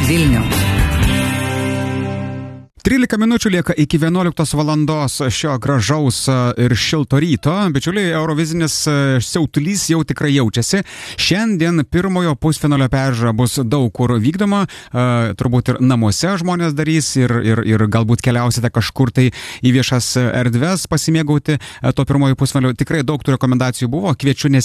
Vilniaus. 13 minučių lieka iki 11 valandos šio gražaus ir šilto ryto. Bičiuliai, Eurovizinis siautulys jau tikrai jaučiasi. Šiandien pirmojo pusfinalio peržiūra bus daug kur vykdoma. Turbūt ir namuose žmonės darys ir galbūt keliausite kažkur tai į viešas erdves pasimėgauti to pirmojo pusfinalio. Tikrai daug tų rekomendacijų buvo. Kviečiu